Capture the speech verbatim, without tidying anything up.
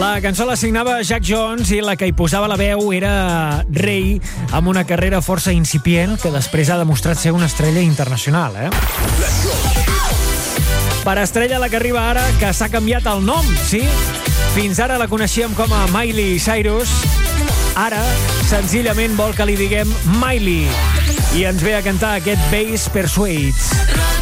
La cançó la signava Jack Jones i la que hi posava la veu era Ray, amb una carrera força incipient que després ha demostrat ser una estrella internacional, eh? Per estrella la que arriba ara, que s'ha canviat el nom, sí? Fins ara la coneixíem com a Miley Cyrus. Ara, senzillament vol que li diguem Miley. I ens ve a cantar aquest Bass Persuades.